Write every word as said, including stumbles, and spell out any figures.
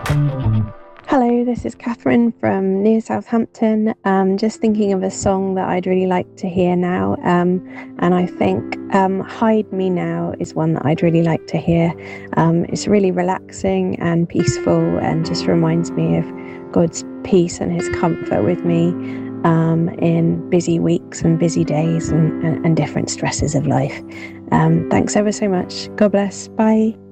Hello, this is Catherine from near Southampton. Um, just thinking of a song that I'd really like to hear now. Um, and I think um, Hide Me Now is one that I'd really like to hear. Um, it's really relaxing and peaceful and just reminds me of God's peace and his comfort with me um, in busy weeks and busy days and, and, and different stresses of life. Um, thanks ever so much. God bless. Bye.